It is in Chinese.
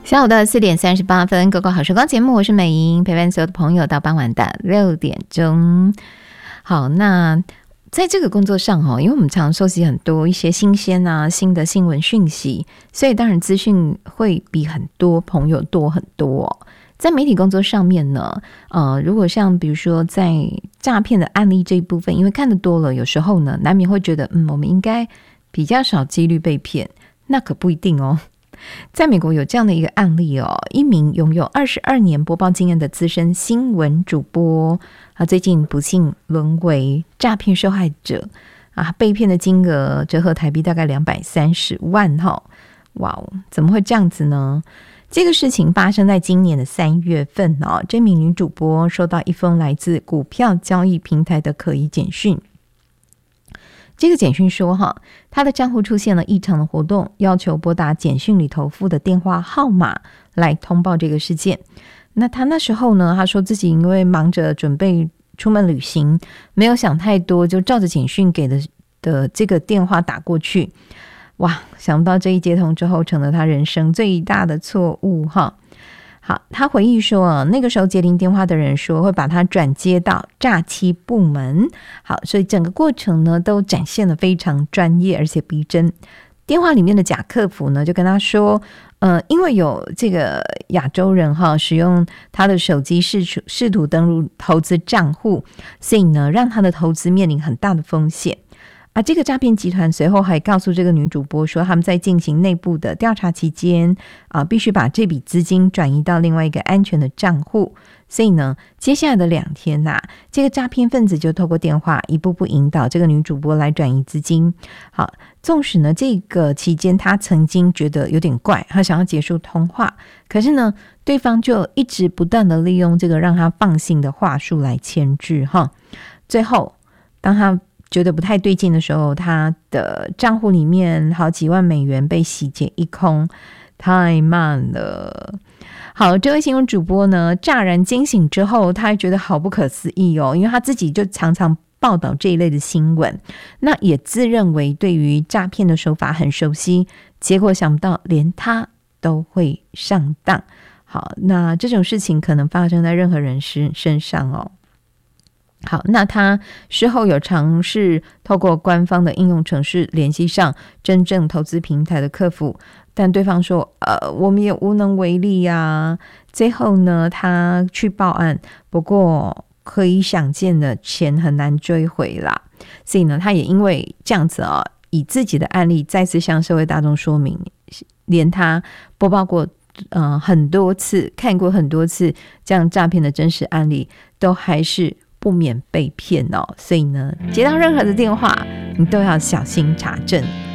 下午的4:38，狗狗好时光节目，我是美莹，陪伴所有的朋友到傍晚的6点钟。好，那在这个工作上因为我们常收集很多一些新鲜新的新闻讯息，所以当然资讯会比很多朋友多很多在媒体工作上面呢，如果像比如说在诈骗的案例这一部分，因为看得多了，有时候呢难免会觉得我们应该比较少几率被骗，那可不一定在美国有这样的一个案例一名拥有22年播报经验的资深新闻主播最近不幸沦为诈骗受害者被骗的金额折合台币大概230万哇，怎么会这样子呢？这个事情发生在今年的3月份这名女主播收到一封来自股票交易平台的可疑简讯。这个简讯说他的账户出现了异常的活动，要求拨打简讯里头附的电话号码来通报这个事件。那他那时候呢，他说自己因为忙着准备出门旅行，没有想太多，就照着简讯给的这个电话打过去。哇，想不到这一接通之后成了他人生最大的错误好，他回忆说那个时候接听电话的人说会把他转接到诈欺部门。好，所以整个过程呢都展现了非常专业而且逼真。电话里面的假客服呢就跟他说因为有这个亚洲人使用他的手机试图登入投资账户，所以呢让他的投资面临很大的风险。这个诈骗集团随后还告诉这个女主播说，他们在进行内部的调查期间必须把这笔资金转移到另外一个安全的账户。所以呢，接下来的2天这个诈骗分子就透过电话一步步引导这个女主播来转移资金。好，纵使呢这个期间他曾经觉得有点怪，他想要结束通话，可是呢对方就一直不断的利用这个让他放心的话术来牵制最后当他觉得不太对劲的时候，他的账户里面好几万美元被洗劫一空，太慢了。好，这位新闻主播呢乍然惊醒之后，他还觉得好不可思议因为他自己就常常报道这一类的新闻，那也自认为对于诈骗的手法很熟悉，结果想不到连他都会上当。好，那这种事情可能发生在任何人身上好，那他事后有尝试透过官方的应用程式联系上真正投资平台的客服，但对方说我们也无能为力最后呢他去报案，不过可以想见的钱很难追回啦。所以呢他也因为这样子以自己的案例再次向社会大众说明，连他播报过很多次，看过很多次这样诈骗的真实案例，都还是不免被骗所以呢接到任何的电话你都要小心查证。